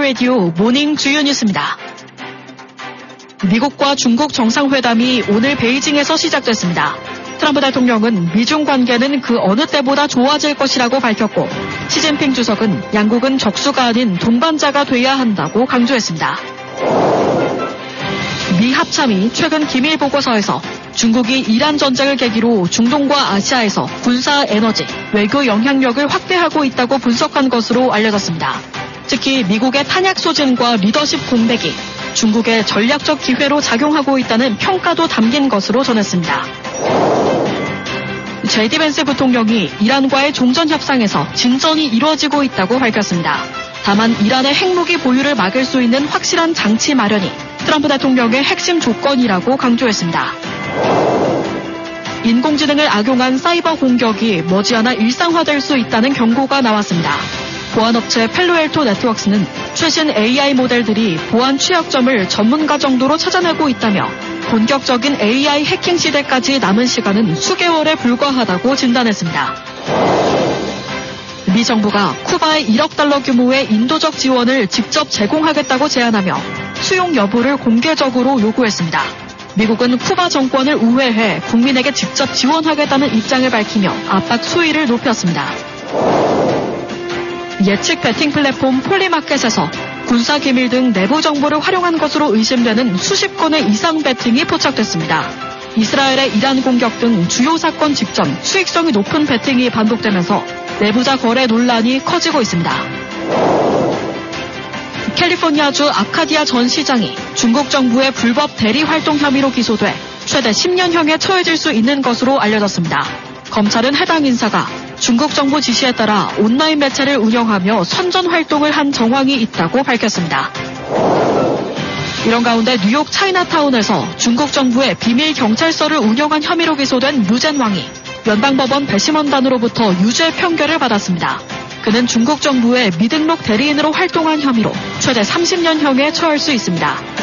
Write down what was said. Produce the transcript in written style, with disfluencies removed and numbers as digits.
라디오 모닝 주요 뉴스입니다. 미국과 중국 정상회담이 오늘 베이징에서 시작됐습니다. 트럼프 대통령은 미중 관계는 그 어느 때보다 좋아질 것이라고 밝혔고 시진핑 주석은 양국은 적수가 아닌 동반자가 돼야 한다고 강조했습니다. 미 합참이 최근 기밀 보고서에서 중국이 이란 전쟁을 계기로 중동과 아시아에서 군사 에너지, 외교 영향력을 확대하고 있다고 분석한 것으로 알려졌습니다. 특히 미국의 탄약 소진과 리더십 공백이 중국의 전략적 기회로 작용하고 있다는 평가도 담긴 것으로 전했습니다. 제디 벤스 부통령이 이란과의 종전 협상에서 진전이 이루어지고 있다고 밝혔습니다. 다만 이란의 핵무기 보유를 막을 수 있는 확실한 장치 마련이 트럼프 대통령의 핵심 조건이라고 강조했습니다. 인공지능을 악용한 사이버 공격이 머지않아 일상화될 수 있다는 경고가 나왔습니다. 보안업체 펠로엘토 네트워크스는 최신 AI 모델들이 보안 취약점을 전문가 정도로 찾아내고 있다며 본격적인 AI 해킹 시대까지 남은 시간은 수개월에 불과하다고 진단했습니다. 미 정부가 쿠바에 1억 달러 규모의 인도적 지원을 직접 제공하겠다고 제안하며 수용 여부를 공개적으로 요구했습니다. 미국은 쿠바 정권을 우회해 국민에게 직접 지원하겠다는 입장을 밝히며 압박 수위를 높였습니다. 예측 베팅 플랫폼 폴리마켓에서 군사기밀 등 내부 정보를 활용한 것으로 의심되는 수십 건의 이상 베팅이 포착됐습니다. 이스라엘의 이란 공격 등 주요 사건 직전 수익성이 높은 베팅이 반복되면서 내부자 거래 논란이 커지고 있습니다. 캘리포니아주 아카디아 전 시장이 중국 정부의 불법 대리 활동 혐의로 기소돼 최대 10년형에 처해질 수 있는 것으로 알려졌습니다. 검찰은 해당 인사가 중국 정부 지시에 따라 온라인 매체를 운영하며 선전 활동을 한 정황이 있다고 밝혔습니다. 이런 가운데 뉴욕 차이나타운에서 중국 정부의 비밀 경찰서를 운영한 혐의로 기소된 류젠왕이 연방법원 배심원단으로부터 유죄 판결을 받았습니다. 그는 중국 정부의 미등록 대리인으로 활동한 혐의로 최대 30년형에 처할 수 있습니다.